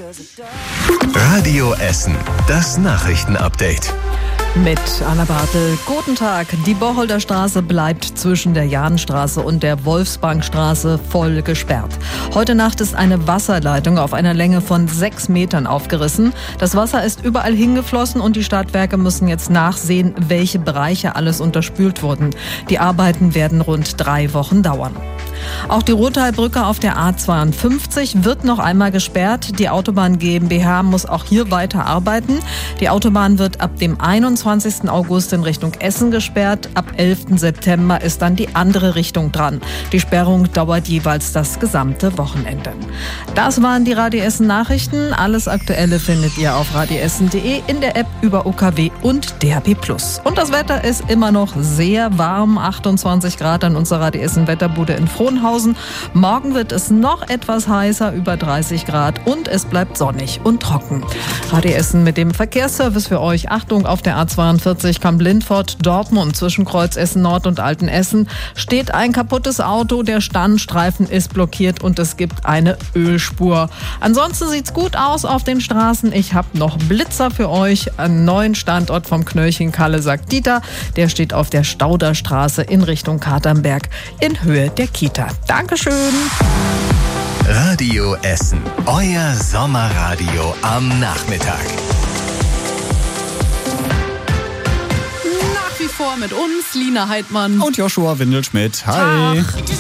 Radio Essen, das Nachrichtenupdate. Mit Anna Bartel. Guten Tag. Die Bocholder Straße bleibt zwischen der Jahnstraße und der Wolfsbankstraße voll gesperrt. Heute Nacht ist eine Wasserleitung auf einer Länge von 6 Metern aufgerissen. Das Wasser ist überall hingeflossen und die Stadtwerke müssen jetzt nachsehen, welche Bereiche alles unterspült wurden. Die Arbeiten werden rund 3 Wochen dauern. Auch die Rottalbrücke auf der A52 wird noch einmal gesperrt. Die Autobahn GmbH muss auch hier weiter arbeiten. Die Autobahn wird ab dem 21. August in Richtung Essen gesperrt. Ab 11. September ist dann die andere Richtung dran. Die Sperrung dauert jeweils das gesamte Wochenende. Das waren die Radio Essen Nachrichten. Alles Aktuelle findet ihr auf radioessen.de, in der App über UKW und DAB+. Und das Wetter ist immer noch sehr warm. 28 Grad an unserer Radio Essen Wetterbude in Frohnhausen. Morgen wird es noch etwas heißer, über 30 Grad, und es bleibt sonnig und trocken. Radio Essen mit dem Verkehrsservice für euch. Achtung, auf der A42 Kamp-Lindfort, Dortmund zwischen Kreuz Essen Nord und Altenessen steht ein kaputtes Auto. Der Standstreifen ist blockiert und es gibt eine Ölspur. Ansonsten sieht's gut aus auf den Straßen. Ich habe noch Blitzer für euch. Einen neuen Standort vom Knöllchen Kalle, sagt Dieter. Der steht auf der Stauderstraße in Richtung Katernberg in Höhe der Kita. Dankeschön. Radio Essen, euer Sommerradio am Nachmittag. Nach wie vor mit uns Lina Heidmann und Joshua Windelschmidt. Hi. Tag.